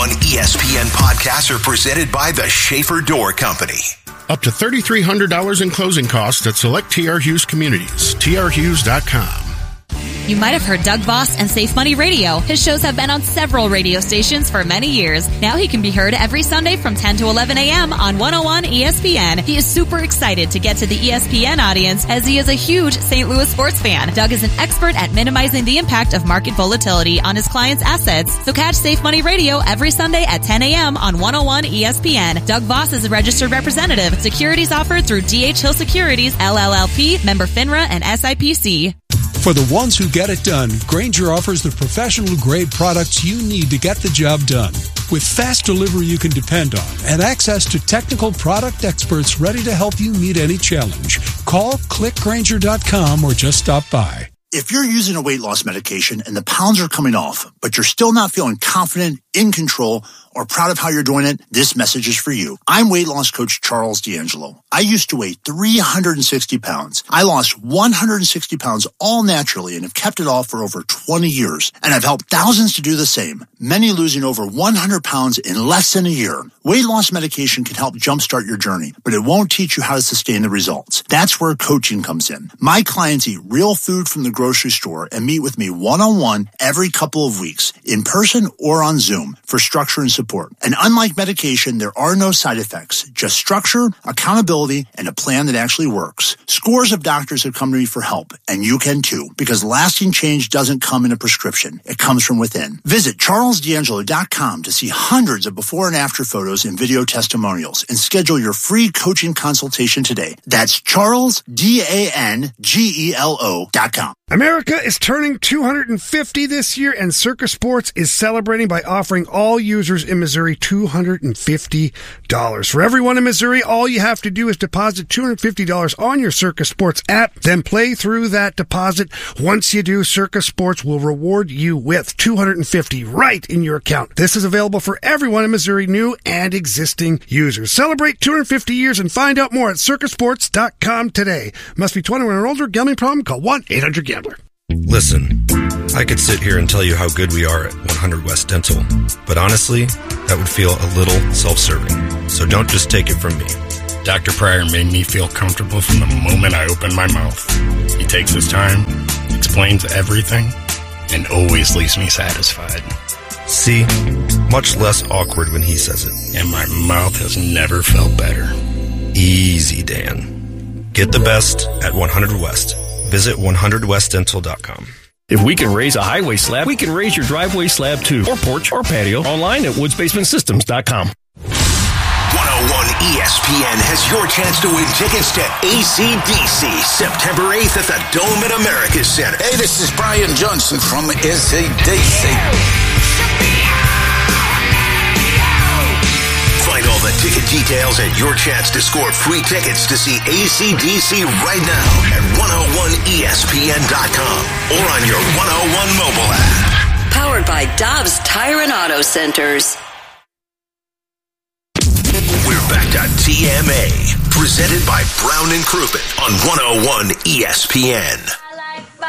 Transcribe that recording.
101 ESPN podcasts are presented by the Schaefer Door Company. Up to $3,300 in closing costs at select TR Hughes communities. trhughes.com. You might have heard Doug Voss and Safe Money Radio. His shows have been on several radio stations for many years. Now he can be heard every Sunday from 10 to 11 a.m. on 101 ESPN. He is super excited to get to the ESPN audience as he is a huge St. Louis sports fan. Doug is an expert at minimizing the impact of market volatility on his clients' assets. So catch Safe Money Radio every Sunday at 10 a.m. on 101 ESPN. Doug Voss is a registered representative. Securities offered through D.H. Hill Securities, LLLP, member FINRA and SIPC. For the ones who get it done, Grainger offers the professional-grade products you need to get the job done. With fast delivery you can depend on and access to technical product experts ready to help you meet any challenge. Call, click Grainger.com, or just stop by. If you're using a weight loss medication and the pounds are coming off, but you're still not feeling confident, in control, or proud of how you're doing it, this message is for you. I'm weight loss coach Charles D'Angelo. I used to weigh 360 pounds. I lost 160 pounds all naturally and have kept it off for over 20 years. And I've helped thousands to do the same, many losing over 100 pounds in less than a year. Weight loss medication can help jumpstart your journey, but it won't teach you how to sustain the results. That's where coaching comes in. My clients eat real food from the grocery store and meet with me one-on-one every couple of weeks, in person or on Zoom, for structure and support. And unlike medication, there are no side effects, just structure, accountability, and a plan that actually works. Scores of doctors have come to me for help, and you can too, because lasting change doesn't come in a prescription. It comes from within. Visit CharlesD'Angelo.com to see hundreds of before and after photos and video testimonials and schedule your free coaching consultation today. That's CharlesD'Angelo.com. America is turning 250 this year, and Circa Sports is celebrating by offering all users in Missouri $250. For everyone in Missouri, all you have to do is deposit $250 on your Circa Sports app, then play through that deposit. Once you do, Circa Sports will reward you with $250 right in your account. This is available for everyone in Missouri, new and existing users. Celebrate 250 years and find out more at circasports.com today. Must be 21 or older. Gambling problem? Call 1-800-GAMBLER. Listen, I could sit here and tell you how good we are at 100 West Dental, but honestly, that would feel a little self-serving. So don't just take it from me. Dr. Pryor made me feel comfortable from the moment I opened my mouth. He takes his time, explains everything, and always leaves me satisfied. See? Much less awkward when he says it. And my mouth has never felt better. Easy, Dan. Get the best at 100 West. Visit 100westdental.com. If we can raise a highway slab, we can raise your driveway slab too, or porch, or patio, online at woodsbasementsystems.com. 101 ESPN has your chance to win tickets to AC/DC September 8th at the Dome at America's Center. Hey, this is Brian Johnson from AC/DC. Find all the ticket details and your chance to score free tickets to see AC/DC right now at 101ESPN.com or on your 101 mobile app. Powered by Dobbs Tire and Auto Centers. We're back to TMA, presented by Brown and Crouppen on 101 ESPN.